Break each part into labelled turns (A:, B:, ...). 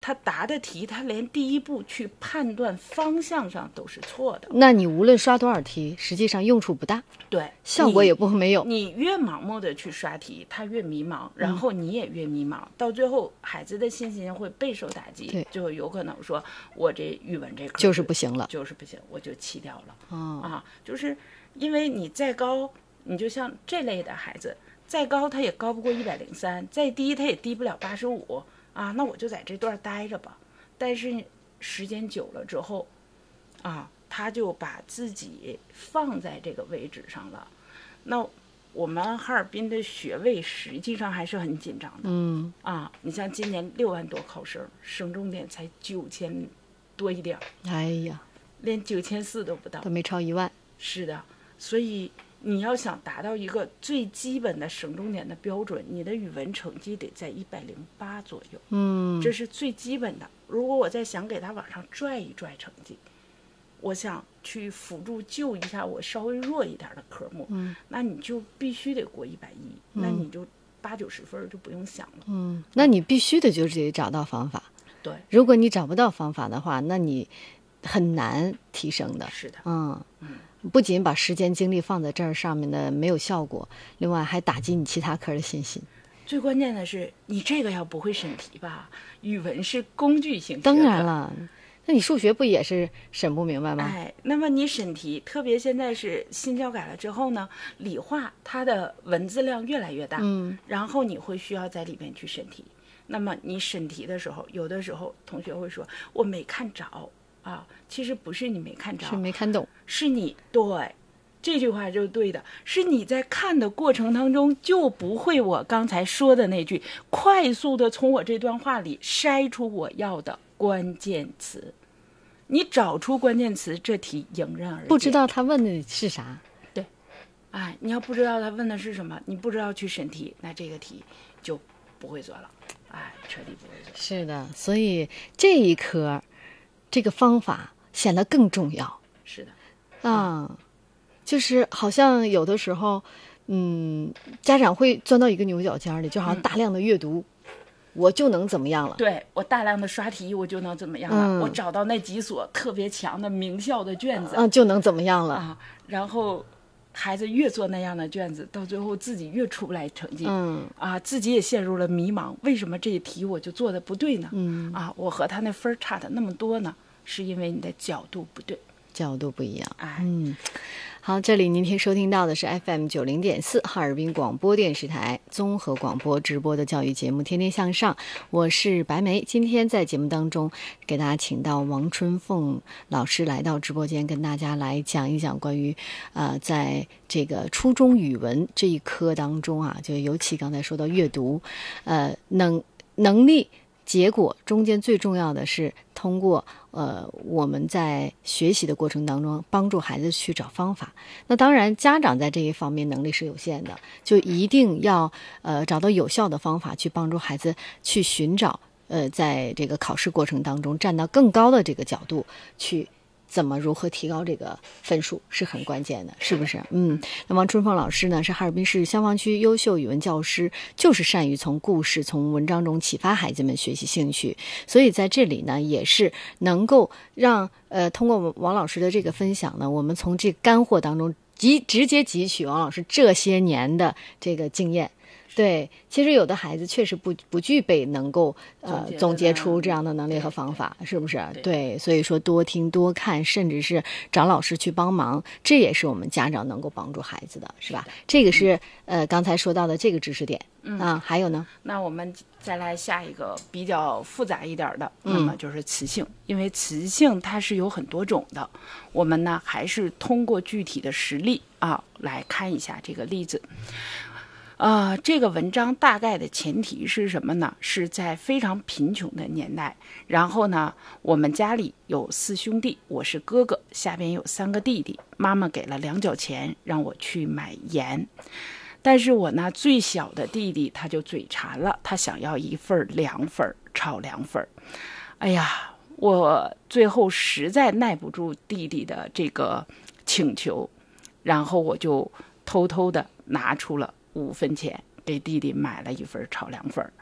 A: 他答的题，他连第一步去判断方向上都是错的。
B: 那你无论刷多少题，实际上用处不大，
A: 对，
B: 效果也不会没有。
A: 你越盲目的去刷题，他越迷茫，然后你也越迷茫，到最后孩子的信心会备受打击，就有可能说我这语文这科
B: 就是不行了，
A: 就是不行，我就弃掉了。就是因为你再高，你就像这类的孩子，再高他也高不过103，再低他也低不了85啊，那我就在这段待着吧。但是时间久了之后他就把自己放在这个位置上了。那我们哈尔滨的学位实际上还是很紧张的。你像今年6万多考生，省重点才9000多一点，
B: 哎呀，
A: 连9400都不到，
B: 都没超1万。
A: 是的，所以你要想达到一个最基本的省重点的标准，你的语文成绩得在108左右。这是最基本的。如果我再想给他往上拽一拽成绩，我想去辅助救一下我稍微弱一点的科目，那你就必须得过110，那你就80-90分就不用想了。
B: 那你必须的就是得找到方法。
A: 对，
B: 如果你找不到方法的话，那你很难提升的。
A: 是的，
B: 不仅把时间精力放在这儿上面的没有效果，另外还打击你其他科的信心。
A: 最关键的是，你这个要不会审题吧？语文是工具性学科，
B: 当然了，那你数学不也是审不明白吗？
A: 那么你审题，特别现在是新教改了之后呢，理化它的文字量越来越大，然后你会需要在里面去审题。那么你审题的时候，有的时候同学会说我没看着其实不是你没看着，
B: 是没看懂，
A: 是你对。这句话就是对的，是你在看的过程当中就不会我刚才说的那句，快速的从我这段话里筛出我要的关键词。你找出关键词，这题迎刃而解。
B: 不知道他问的是啥，
A: 对，你要不知道他问的是什么，你不知道去审题，那这个题就不会做了，彻底不会做。
B: 是的，所以这一科这个方法显得更重要。
A: 是的，
B: 就是好像有的时候，家长会钻到一个牛角尖里，就好像大量的阅读，我就能怎么样了？
A: 对，我大量的刷题，我就能怎么样了？我找到那几所特别强的名校的卷子，
B: 就能怎么样了？
A: 然后孩子越做那样的卷子，到最后自己越出不来成绩，自己也陷入了迷茫。为什么这一题我就做的不对呢？我和他那分差的那么多呢？是因为你的角度不对，
B: 角度不一样。好，这里您收听到的是 FM 90.4哈尔滨广播电视台综合广播直播的教育节目《天天向上》，我是白梅。今天在节目当中给大家请到王春凤老师来到直播间，跟大家来讲一讲关于在这个初中语文这一科当中就尤其刚才说到阅读能力结果中间最重要的是通过我们在学习的过程当中帮助孩子去找方法。那当然家长在这一方面能力是有限的，就一定要找到有效的方法去帮助孩子去寻找在这个考试过程当中站到更高的这个角度去如何提高这个分数是很关键的，是不是？那王春凤老师呢是哈尔滨市消防区优秀语文教师，就是善于从故事从文章中启发孩子们学习兴趣，所以在这里呢也是能够让通过王老师的这个分享呢，我们从这干货当中直接汲取王老师这些年的这个经验。对，其实有的孩子确实不具备能够总结出这样的能力和方法，是不是？对，所以说多听多看，甚至是找老师去帮忙，这也是我们家长能够帮助孩子的，是吧？这个是刚才说到的这个知识点。还有呢？
A: 那我们再来下一个比较复杂一点的，那么就是词性，因为词性它是有很多种的，我们呢还是通过具体的实例来看一下这个例子。这个文章大概的前提是什么呢？是在非常贫穷的年代，然后呢，我们家里有4兄弟，我是哥哥，下边有3个弟弟，妈妈给了2角钱让我去买盐，但是我呢最小的弟弟他就嘴馋了，他想要1份凉粉炒凉粉。哎呀，我最后实在耐不住弟弟的这个请求，然后我就偷偷的拿出了5分钱给弟弟买了1份炒凉粉。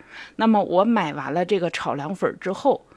A: 那么我买完了这个炒凉粉之后，